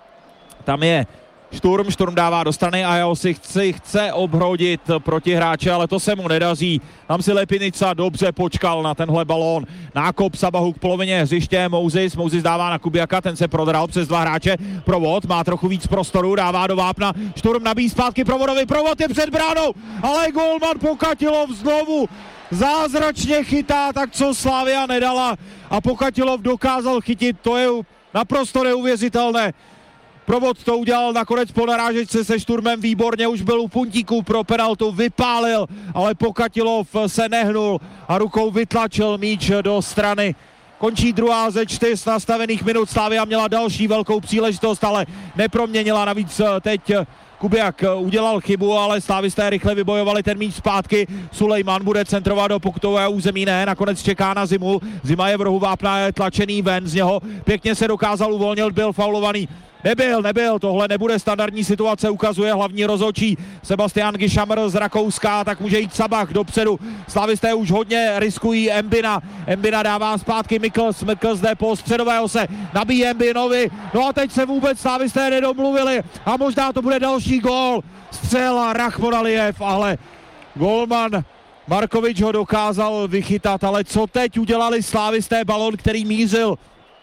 Tam je Šturm, Šturm dává do strany a jeho si chce, chce obhodit protihráče, ale to se mu nedaří. Tam si Lepinica dobře počkal na tenhle balón. Nákop Sabahu k polovině hřiště, Mouzis, Mouzis dává na Kubiaka, ten se prodral přes dva hráče. Provod má trochu víc prostoru, dává do vápna, Šturm nabíjí zpátky Provodovi, Provod je před bránou, ale golman Pokatilov znovu zázračně chytá, tak co Slavia nedala a Pokatilov dokázal chytit, to je naprosto neuvěřitelné. Provod to udělal nakonec po narážečce se Šturmem výborně, už byl u puntíku pro penaltu, vypálil, ale Pokatilov se nehnul a rukou vytlačil míč do strany. Končí druhá ze čtyř nastavených minut, Slavia měla další velkou příležitost, ale neproměnila, navíc teď Kubiak udělal chybu, ale slavisté rychle vybojovali ten míč zpátky. Sulejman bude centrovat do pokutového území, ne, nakonec čeká na Zimu. Zima je v rohu vápna, je tlačený ven z něho, pěkně se dokázal uvolnit, byl faulovaný. Nebyl, nebyl, tohle nebude standardní situace, ukazuje hlavní rozhodčí Sebastian Gišamr z Rakouska, tak může jít Sabah dopředu. Slavisté už hodně riskují Mbina, Mbina dává zpátky Mikkels, Mikkels jde po středového se, nabíjí Mbinovi, no a teď se vůbec slavisté nedomluvili a možná to bude další gól. Střela Rachmonaliev, ale golman Markovič ho dokázal vychytat, ale co teď udělali slavisté, balon, který mířil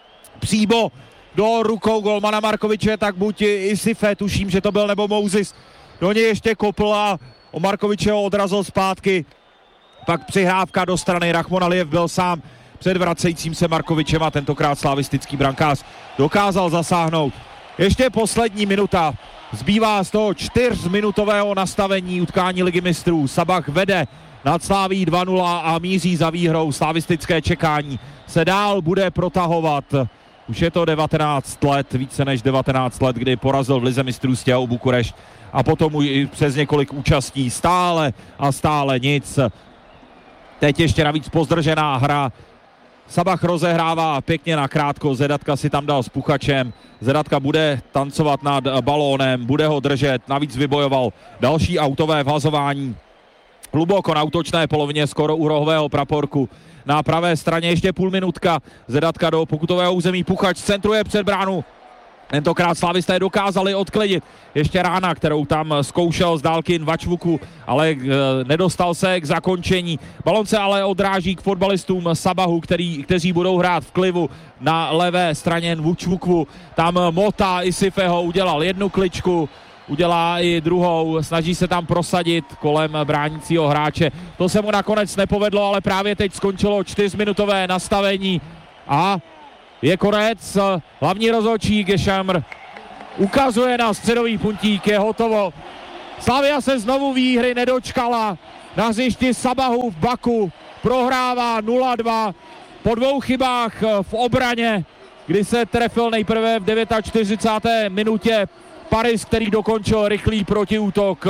přímo do rukou golmana Markoviče, tak buď Isife, tuším, že to byl, nebo Mouzis, do něj ještě kopl a o Markoviče ho odrazil zpátky. Pak přihrávka do strany, Rachmonaliev byl sám před vracejícím se Markovičem a tentokrát slavistický brankář dokázal zasáhnout. Ještě poslední minuta, zbývá z toho čtyřminutového nastavení utkání Ligy mistrů. Sabah vede nad Slaví dva nula a míří za výhrou. Slavistické čekání se dál bude protahovat. Už je to devatenáct let, více než devatenáct let, kdy porazil v lize mistrů Steaua Bukurešť a potom i přes několik účastí stále a stále nic. Teď ještě navíc pozdržená hra Sabach rozehrává pěkně nakrátko, Zedatka si tam dal s Puchačem, Zedatka bude tancovat nad balónem, bude ho držet, navíc vybojoval další autové vhazování. Hluboko na útočné polovině, skoro u rohového praporku. Na pravé straně ještě půl minutka, Zedatka do pokutového území, Puchač centruje před bránu. Tentokrát slavisté dokázali odklidit ještě rána, kterou tam zkoušel z dálky Vačvuku, ale e, nedostal se k zakončení. Balon se ale odráží k fotbalistům Sabahu, který, kteří budou hrát v klivu na levé straně Vačvuku. Tam Mota Isifeho udělal jednu kličku, udělá i druhou, snaží se tam prosadit kolem bránícího hráče. To se mu nakonec nepovedlo, ale právě teď skončilo čtyřminutové nastavení a je konec. Hlavní rozhodčí Gešamr ukazuje na středový puntík, je hotovo. Slavia se znovu výhry nedočkala. Na hřišti Sabahu v Baku prohrává nula dva po dvou chybách v obraně, kdy se trefil nejprve v čtyřicáté deváté minutě Paris, který dokončil rychlý protiútok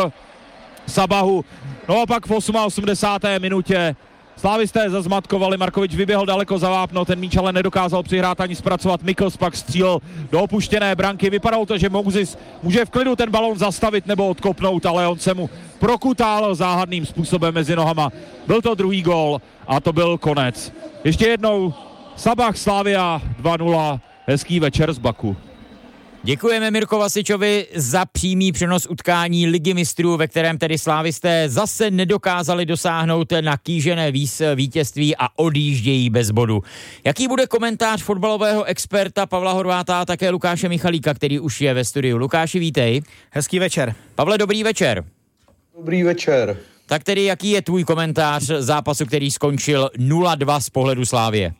Sabahu. No a pak v osmdesáté osmé minutě slávisté zazmatkovali, Markovič vyběhl daleko za vápno, ten míč ale nedokázal přihrát ani zpracovat. Mikls pak střílel do opuštěné branky. Vypadalo to, že Moses může v klidu ten balón zastavit nebo odkopnout, ale on se mu prokutal záhadným způsobem mezi nohama. Byl to druhý gól a to byl konec. Ještě jednou Sabach Slavia dva nula. Hezký večer z Baku. Děkujeme Mirko Vasičovi za přímý přenos utkání Ligy mistrů, ve kterém tedy slávisté zase nedokázali dosáhnout na kýžené vítězství a odjíždějí bez bodu. Jaký bude komentář fotbalového experta Pavla Horváta a také Lukáše Michalíka, který už je ve studiu. Lukáši, vítej. Hezký večer. Pavle, dobrý večer. Dobrý večer. Tak tedy jaký je tvůj komentář zápasu, který skončil nula dva z pohledu Slávie?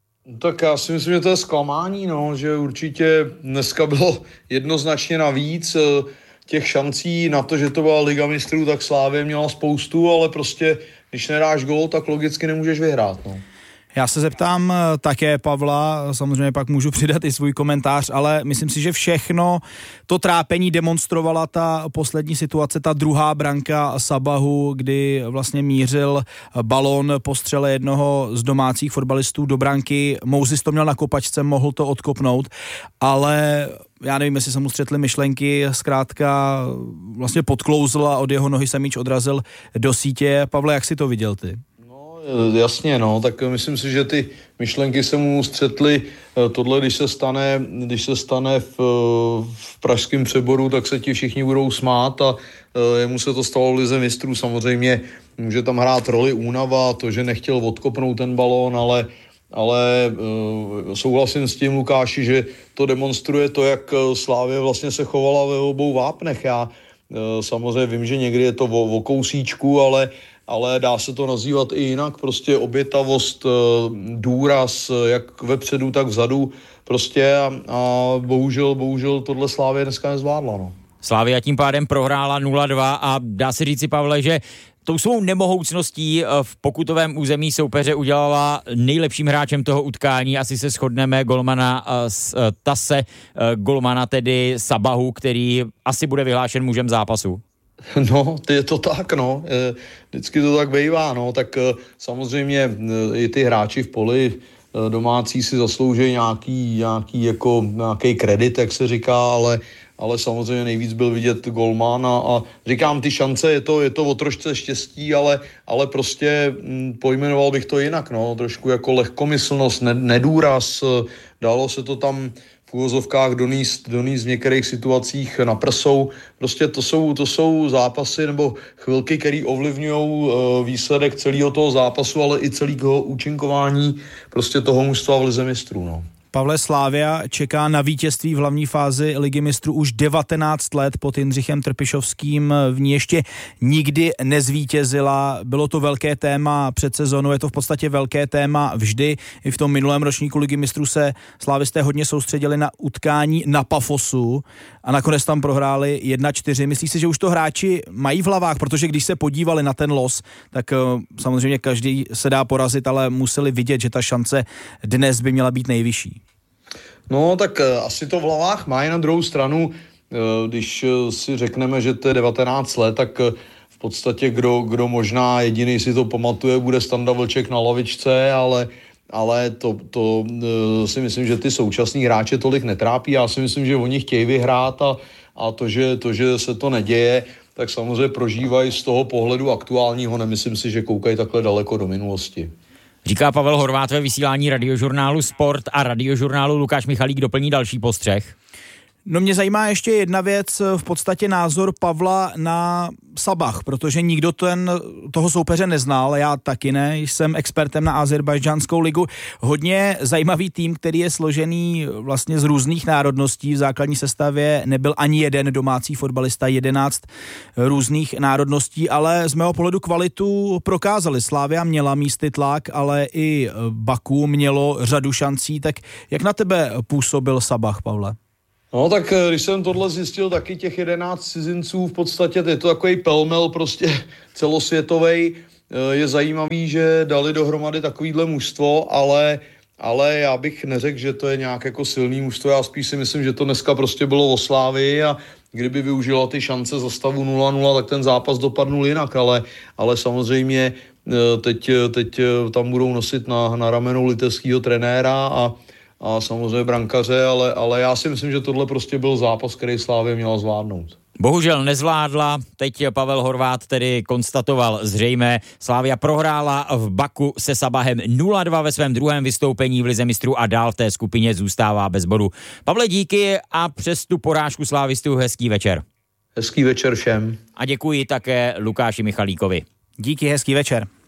Tak já si myslím, že to je zklamání, no, že určitě dneska bylo jednoznačně navíc těch šancí na to, že to byla Liga mistrů, tak Slávie měla spoustu, ale prostě když nedáš gól, tak logicky nemůžeš vyhrát, no. Já se zeptám také Pavla, samozřejmě pak můžu přidat i svůj komentář, ale myslím si, že všechno to trápení demonstrovala ta poslední situace, ta druhá branka Sabahu, kdy vlastně mířil balón po střele jednoho z domácích fotbalistů do branky. Moses to měl na kopačce, mohl to odkopnout, ale já nevím, jestli se mu střetly myšlenky, zkrátka vlastně podklouzl a od jeho nohy se míč odrazil do sítě. Pavle, jak si to viděl ty? Jasně, no, tak myslím si, že ty myšlenky se mu střetly. Tohle, když se stane, když se stane v, v pražském Přeboru, tak se ti všichni budou smát a jemu se to stalo v Lize mistrů. Samozřejmě může tam hrát roli únava, to, že nechtěl odkopnout ten balón, ale, ale souhlasím s tím, Lukáši, že to demonstruje to, jak Slavie vlastně se chovala ve obou vápnech. Já samozřejmě vím, že někdy je to o, o kousíčku, ale ale dá se to nazývat i jinak, prostě obětavost, důraz, jak vepředu, tak vzadu, prostě a, a bohužel, bohužel tohle Slavie dneska nezvládla, no. Slavia tím pádem prohrála nula dva a dá se říci, Pavle, že tou svou nemohoucností v pokutovém území soupeře udělala nejlepším hráčem toho utkání, asi se shodneme, golmana z Tase, golmana tedy Sabahu, který asi bude vyhlášen mužem zápasu. No, je to tak, no. Vždycky to tak bývá, no. Tak samozřejmě i ty hráči v poli domácí si zaslouží nějaký, nějaký, jako, nějaký kredit, jak se říká, ale, ale samozřejmě nejvíc byl vidět golman a, a říkám, ty šance, je to, je to o trošce štěstí, ale, ale prostě m, pojmenoval bych to jinak, no. Trošku jako lehkomyslnost, ne, nedůraz, dalo se to tam v uvozovkách doníst, doníst v některých situacích na prsou. Prostě to jsou, to jsou zápasy nebo chvilky, které ovlivňují uh, výsledek celého toho zápasu, ale i celého účinkování prostě toho mužstva v Lize mistrů, no. Pavle, Slavia čeká na vítězství v hlavní fázi Ligy mistrů už devatenáct let pod Jindřichem Trpišovským. V ní ještě nikdy nezvítězila. Bylo to velké téma před sezónou, je to v podstatě velké téma vždy. I v tom minulém ročníku Ligy mistrů se slavisté hodně soustředili na utkání na Pafosu a nakonec tam prohráli jedna čtyři. Myslíš si, že už to hráči mají v hlavách? Protože když se podívali na ten los, tak samozřejmě každý se dá porazit, ale museli vidět, že ta šance dnes by měla být nejvyšší. No, tak asi to v hlavách mají. Na druhou stranu, když si řekneme, že to je devatenáct let, tak v podstatě kdo, kdo možná jediný si to pamatuje, bude Standa Vlček na lavičce, ale, ale to, to si myslím, že ty současný hráče tolik netrápí. Já si myslím, že oni chtějí vyhrát a, a to, že, to, že se to neděje, tak samozřejmě prožívají z toho pohledu aktuálního. Nemyslím si, že koukají takhle daleko do minulosti. Říká Pavel Horváth ve vysílání Radiožurnálu Sport a Radiožurnálu. Lukáš Michalík doplní další postřeh. No mě zajímá ještě jedna věc, v podstatě názor Pavla na Sabah, protože nikdo ten, toho soupeře neznal, já taky ne, jsem expertem na Azerbajdžánskou ligu. Hodně zajímavý tým, který je složený vlastně z různých národností, v základní sestavě nebyl ani jeden domácí fotbalista, jedenáct různých národností, ale z mého pohledu kvalitu prokázali. Slavia měla místy tlak, ale i Baku mělo řadu šancí, tak jak na tebe působil Sabah, Pavle? No tak když jsem tohle zjistil, taky těch jedenáct cizinců v podstatě, je to takový pelmel prostě celosvětovej. Je zajímavý, že dali dohromady takovýhle mužstvo, ale, ale já bych neřekl, že to je nějak jako silný mužstvo. Já spíš si myslím, že to dneska prostě bylo o Slávii a kdyby využila ty šance za stavu nula nula, tak ten zápas dopadnul jinak, ale, ale samozřejmě teď, teď tam budou nosit na, na ramenou litevského trenéra a a samozřejmě brankaře, ale, ale já si myslím, že tohle prostě byl zápas, který Slavia měla zvládnout. Bohužel nezvládla, teď Pavel Horváth tedy konstatoval zřejmě, Slavia prohrála v Baku se Sabahem nula dva ve svém druhém vystoupení v Lize mistrů a dál v té skupině zůstává bez bodu. Pavle, díky a přes tu porážku slávistů hezký večer. Hezký večer všem. A děkuji také Lukáši Michalíkovi. Díky, hezký večer.